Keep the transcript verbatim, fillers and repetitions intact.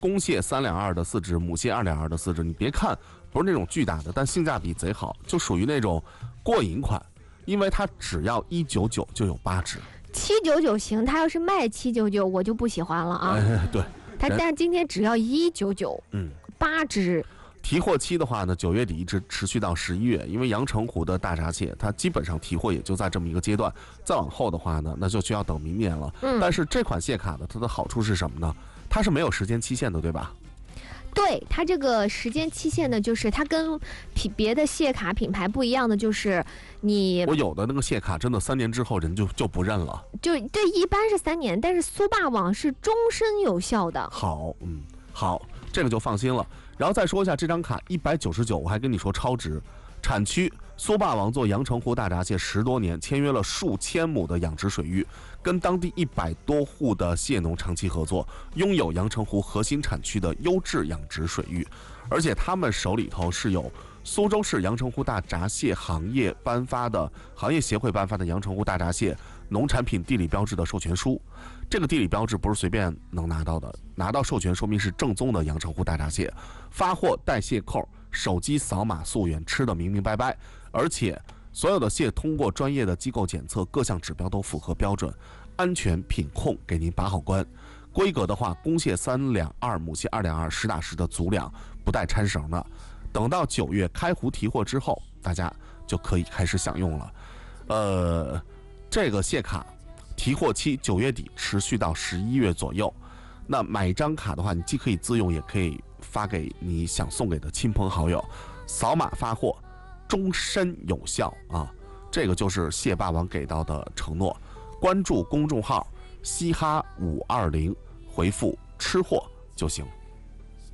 公蟹三两二的四只，母蟹二两二的四只。你别看不是那种巨大的，但性价比贼好，就属于那种过瘾款，因为它只要一九九就有八只。 七九九行，他要是卖七九九，我就不喜欢了啊。 哎，对， 他但是今天只要一九九， 嗯， 八只。 提货期的话呢，九月底一直持续到十一月，因为阳澄湖的大闸蟹，它基本上提货也就在这么一个阶段，再往后的话呢，那就需要等明年了。 嗯， 但是这款蟹卡呢，它的好处是什么呢？它是没有时间期限的，对吧？ 对，它这个时间期限呢，就是它跟品别的蟹卡品牌不一样的，就是你我有的那个蟹卡真的三年之后人就就不认了， 就对，一般是三年，但是苏霸王是终身有效的。 好，嗯，好，这个就放心了。然后再说一下这张卡一百九十九，我还跟你说超值。产区苏霸王做阳澄湖大闸蟹十多年，签约了数千亩的养殖水域，跟当地一百多户的蟹农长期合作，拥有阳澄湖核心产区的优质养殖水域，而且他们手里头是有苏州市阳澄湖大闸蟹行业颁发的行业协会颁发的阳澄湖大闸蟹农产品地理标志的授权书。这个地理标志不是随便能拿到的，拿到授权说明是正宗的阳澄湖大闸蟹，发货带蟹扣，手机扫码溯源，吃得明明白白，而且所有的蟹通过专业的机构检测，各项指标都符合标准，安全品控给您把好关。规格的话，公蟹三两二，母蟹二两二，实打实的足量，不带掺绳的。等到九月开湖提货之后，大家就可以开始享用了。呃，这个蟹卡提货期九月底持续到十一月左右。那买一张卡的话，你既可以自用，也可以发给你想送给的亲朋好友，扫码发货，终身有效啊！这个就是蟹霸王给到的承诺。关注公众号嘻哈五二零，回复吃货就行。